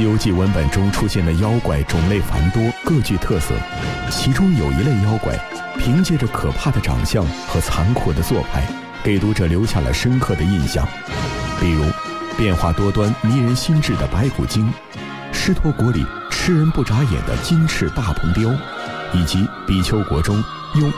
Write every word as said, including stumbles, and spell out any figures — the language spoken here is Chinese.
西游记》文本中出现的妖怪种类繁多，各具特色。其中有一类妖怪，凭借着可怕的长相和残酷的做派，给读者留下了深刻的印象。比如，变化多端、迷人心智的白骨精，狮驼国里吃人不眨眼的金翅大鹏雕，以及比丘国中用